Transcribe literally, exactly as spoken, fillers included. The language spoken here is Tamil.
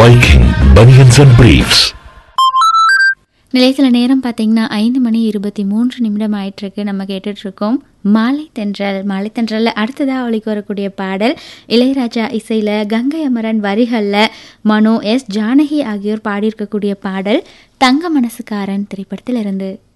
Viking Bunions and Briefs. நிலையத்தில் நேரம் பார்த்தீங்கன்னா ஐந்து மணி இருபத்தி மூன்று நிமிடம் ஆயிட்டிருக்கு. நம்ம கேட்டுட்ருக்கோம் மாலை தென்றல். மாலை தென்றலில் அடுத்ததாக ஒலிக்கு வரக்கூடிய பாடல் இளையராஜா இசையில், கங்கை அமரன் வரிகளில், மனோ, எஸ் ஜானகி ஆகியோர் பாடியிருக்கக்கூடிய பாடல் தங்க மனசுக்காரன் திரைப்படத்தில் இருந்து.